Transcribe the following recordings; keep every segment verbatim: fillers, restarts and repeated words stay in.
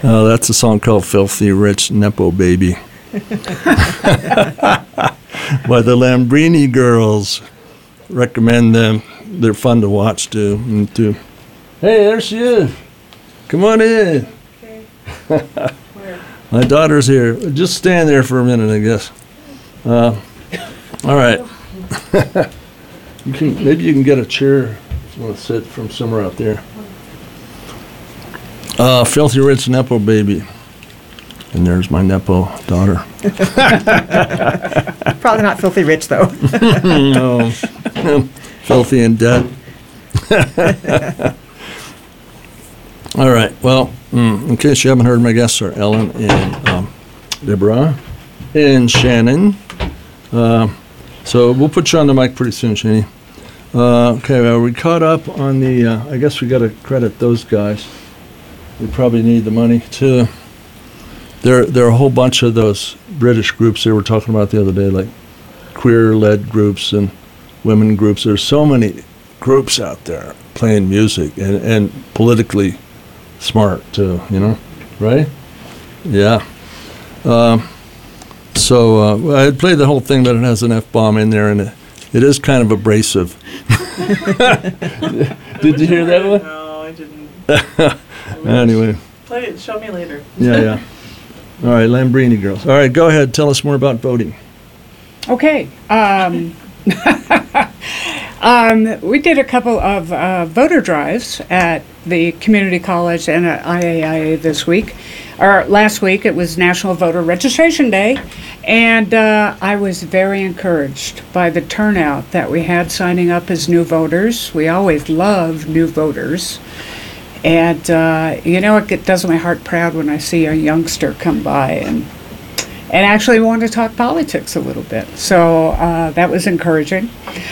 Uh, that's a song called Filthy Rich Nepo Baby by the Lambrini Girls. Recommend them. They're fun to watch, too. And too. Hey, there she is. Come on in. Okay. Where? My daughter's here. Just stand there for a minute, I guess. Uh, all right. You can maybe you can get a chair if you want to sit from somewhere out there. Uh, Filthy Rich Nepo Baby. And there's my Nepo daughter. Probably not filthy rich, though. No. Filthy in debt. All right. Well, mm, in case you haven't heard, my guests are Ellen and um, Deborah and Shannon. Uh, so we'll put you on the mic pretty soon, Shani. Uh, okay, well, we caught up on the, uh, I guess we got to credit those guys. We probably need the money too. There, there are a whole bunch of those British groups they were talking about the other day, like queer-led groups and women groups. There's so many groups out there playing music and, and politically smart too, you know, right? Yeah. Um, so uh, I had played the whole thing, but it has an F-bomb in there, and it, it is kind of abrasive. Did you hear that one? No, I didn't. Anyway. Play it. Show me later. Yeah, yeah. All right, Lambrini Girls. All right, go ahead. Tell us more about voting. Okay. Um, um, we did a couple of uh, voter drives at the community college and at I A I A this week. Or last week, it was National Voter Registration Day, and uh, I was very encouraged by the turnout that we had signing up as new voters. We always love new voters. And, uh, you know, it get- does my heart proud when I see a youngster come by and and actually want to talk politics a little bit. So uh, that was encouraging.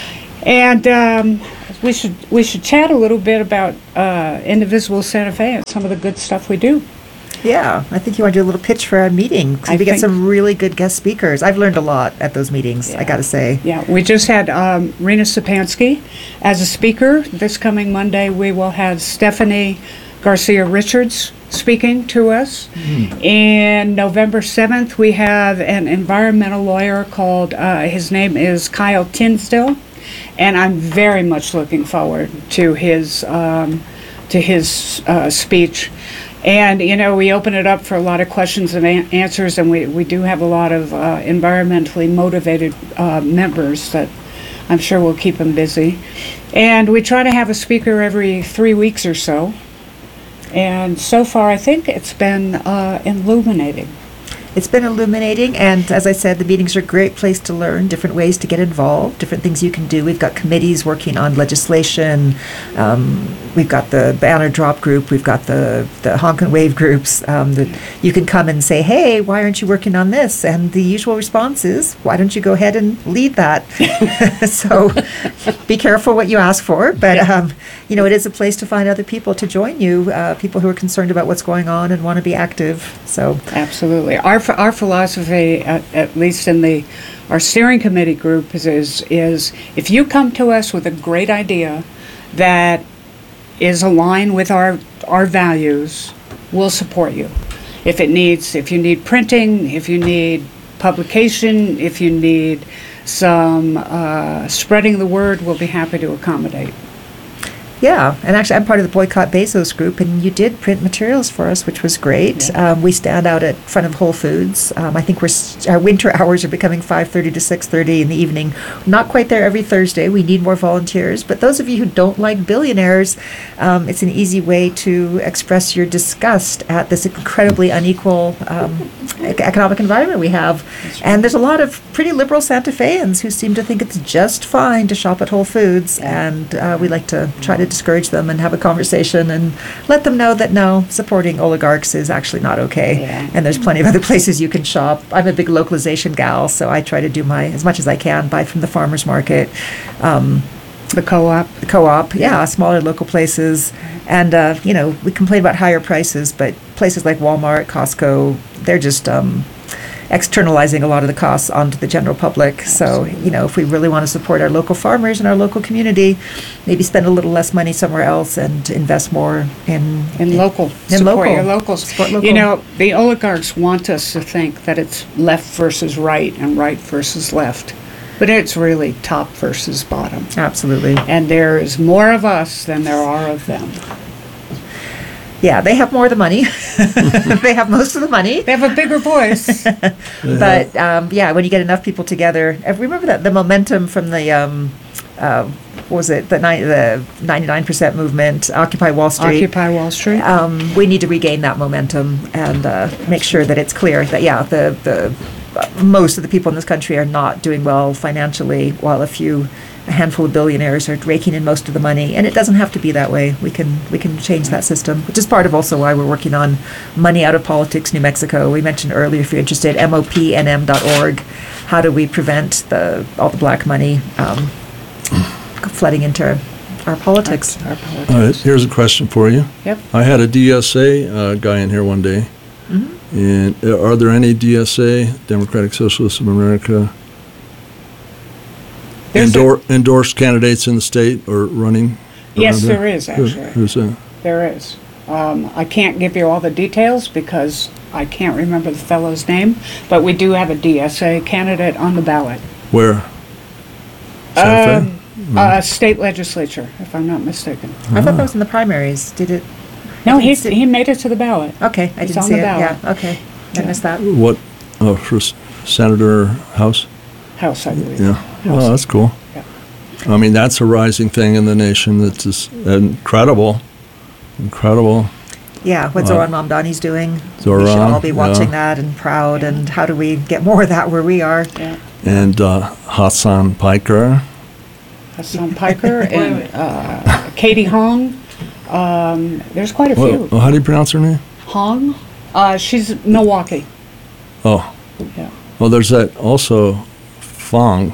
And um, we should we should chat a little bit about uh, Indivisible Santa Fe and some of the good stuff we do. Yeah, I think you want to do a little pitch for our meeting. 'Cause I we get think- some really good guest speakers. I've learned a lot at those meetings, I Yeah. got to say. Yeah, we just had um, Rena Sapansky as a speaker. This coming Monday, we will have Stephanie Garcia Richards speaking to us. And November seventh, we have an environmental lawyer called, uh, his name is Kyle Tinsdale. And I'm very much looking forward to his, um, to his uh, speech. And, you know, we open it up for a lot of questions and an- answers, and we, we do have a lot of uh, environmentally motivated uh, members that I'm sure will keep them busy. And we try to have a speaker every three weeks or so. And so far, I think it's been uh, illuminating. It's been illuminating, and as I said, the meetings are a great place to learn different ways to get involved, different things you can do. We've got committees working on legislation. Um, we've got the banner drop group. We've got the, the honk and wave groups um, that you can come and say, hey, why aren't you working on this? And the usual response is, why don't you go ahead and lead that? So be careful what you ask for, but um, you know, it is a place to find other people to join you, uh, people who are concerned about what's going on and want to be active. So Absolutely. Our ph- our philosophy, at, at least in the our steering committee group, is, is is if you come to us with a great idea that is aligned with our our values, we'll support you. If it needs, if you need printing, if you need publication, if you need some uh, spreading the word, we'll be happy to accommodate. yeah, and actually I'm part of the Boycott Bezos group, and you did print materials for us, which was great. Yeah. Um, we stand out at front of Whole Foods. Um, I think we're s- our winter hours are becoming five thirty to six thirty in the evening. Not quite there every Thursday. We need more volunteers. But those of you who don't like billionaires, um, it's an easy way to express your disgust at this incredibly unequal um, ec- economic environment we have. And there's a lot of pretty liberal Santa Feans who seem to think it's just fine to shop at Whole Foods, and uh, we like to try to discourage them and have a conversation and let them know that no, supporting oligarchs is actually not okay. Yeah. And there's plenty of other places you can shop. I'm a big localization gal, so I try to do my, as much as I can, buy from the farmer's market, um, The co-op. the co-op, yeah, smaller local places. And, uh, you know, we complain about higher prices, but places like Walmart, Costco, they're just, um, externalizing a lot of the costs onto the general public. So, you know, if we really want to support our local farmers and our local community, maybe spend a little less money somewhere else and invest more in In local, In support local. your locals. Support local. You know, the oligarchs want us to think that it's left versus right and right versus left, but it's really top versus bottom. Absolutely. And there is more of us than there are of them. Yeah, they have more of the money. They have most of the money. They have a bigger voice. But um, yeah, when you get enough people together, and remember that the momentum from the um, uh, what was it the ni- the ninety-nine percent movement, Occupy Wall Street. Occupy Wall Street. Um, we need to regain that momentum and uh, make sure that it's clear that yeah, the the uh, most of the people in this country are not doing well financially, while a few. A handful of billionaires are raking in most of the money, and it doesn't have to be that way. We can we can change that system, which is part of also why we're working on Money Out of Politics New Mexico. We mentioned earlier, if you're interested, M O P N M dot org. How do we prevent the all the black money um, flooding into our politics? Our politics. All right, here's a question for you. Yep. I had a D S A uh, guy in here one day, Mm-hmm. and uh, are there any D S A, Democratic Socialists of America, There's a- endor- endorsed candidates in the state or running? Yes, around there is, Who- actually. Who's that? There is. Um, I can't give you all the details because I can't remember the fellow's name, but we do have a D S A candidate on the ballot. Where? Santa Fe? Um, uh, state legislature, if I'm not mistaken. I thought that was in the primaries. Did it? No, I he, didn't see- he made it to the ballot. Okay, I It's didn't on see the it. ballot. Yeah. Okay, I Yeah. missed that. What, oh, for s- Senator House? House, I believe. Yeah. House. Oh, that's cool. Yeah. I mean, that's a rising thing in the nation. That's just incredible. Incredible. Yeah, what Uh, Zoran Mamdani's doing. We should Zoran, all be watching yeah. that and proud. And how do we get more of that where we are? Yeah. And uh, Hassan Piker. Hassan Piker Wait, and wait. uh, Katie Hong. Um, there's quite a What, few. oh, how do you pronounce her name? Hong? Uh, she's Milwaukee. Oh, Yeah. well, there's that also Fong.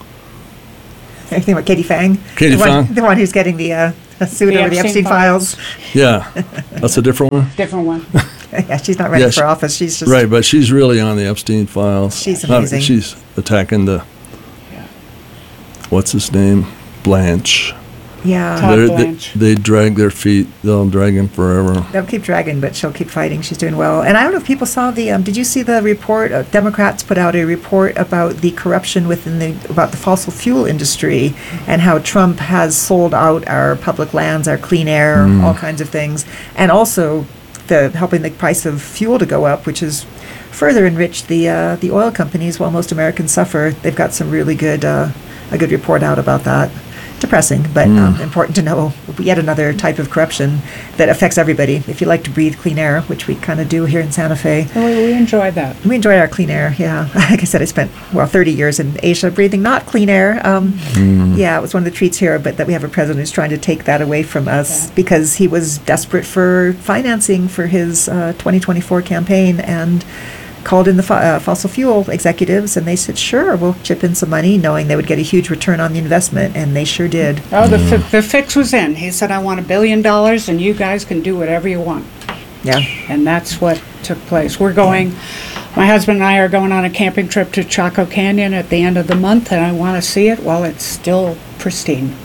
Anything about Katie Fang? Katie the one, Fang? The one who's getting the uh, suit The over the Epstein Epstein files. Yeah, that's a different one. Different one. Yeah, she's not running Yes. for office. She's just Right, but she's really on the Epstein files. She's Not- amazing. she's attacking the, Yeah. what's his name? Blanche. yeah. Todd They're- they, Blanche. they drag their feet. They'll drag him forever. They'll keep dragging, but she'll keep fighting. She's doing well. And I don't know if people saw the. Um, did you see the report? Uh, Democrats put out a report about the corruption within the about the fossil fuel industry and how Trump has sold out our public lands, our clean air, all kinds of things, and also the helping the price of fuel to go up, which has further enriched the uh, the oil companies while most Americans suffer. They've got some really good uh, a good report out about that. Depressing, but um, important to know. Yet another type of corruption that affects everybody. If you like to breathe clean air, which we kind of do here in Santa Fe, So we, we enjoy that. we enjoy our clean air. Yeah, like I said, I spent well thirty years in Asia breathing not clean air. Um, Yeah, it was one of the treats here, but that we have a president who's trying to take that away from us Yeah. because he was desperate for financing for his uh, twenty twenty-four campaign and called in the fo- uh, fossil fuel executives, and they said, "Sure, we'll chip in some money," knowing they would get a huge return on the investment, and they sure did. Oh, the, fi- the fix was in. He said, I want a billion dollars and you guys can do whatever you want. Yeah. And that's what took place. We're going, my husband and I are going on a camping trip to Chaco Canyon at the end of the month, and I want to see it while it's still pristine.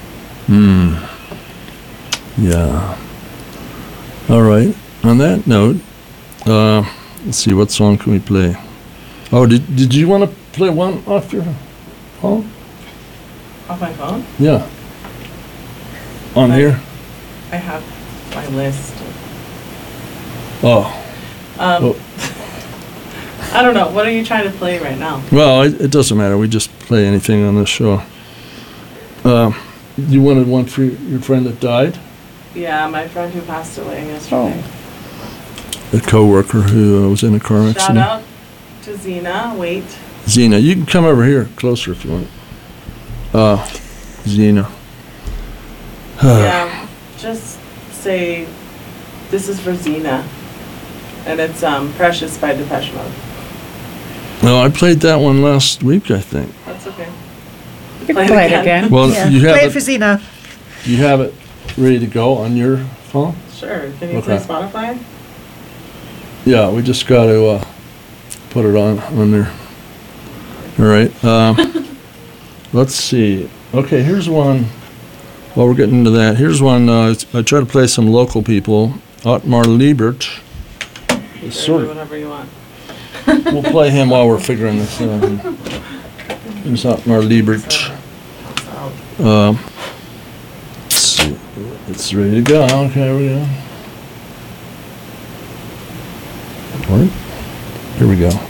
Yeah. All right. On that note, uh, let's see, what song can we play? Oh, did did you want to play one off your phone? Off my phone? Yeah. On Right. here? I have my list. Oh. Um, Oh. I don't know. What are you trying to play right now? Well, it, it doesn't matter. We just play anything on this show. Um, you wanted one for your your friend that died? Yeah, my friend who passed away yesterday. A coworker who uh, was in a car Shout accident. out to Zena. Wait. Zena, you can come over here closer if you want. Uh, Zena. Yeah, just say this is for Zena, and it's um, "Precious" by Depeche Mode. No, I played that one last week, I think. That's okay. You can play it again. Well, Yeah. you have Play it it- for Zena. You have it ready to go on your phone? Sure. Can you play Okay. Spotify? Yeah, we just got to uh, put it on, on there. All right, um, let's see. Okay, here's one, while we're getting into that, here's one, uh, I try to play some local people. Otmar Liebert. It's Sure, sort do of, whatever you want. we'll play him while we're figuring this out. Here's Otmar Liebert. So, Um, let's see. It's ready to go. Okay, here we go. What? Here we go.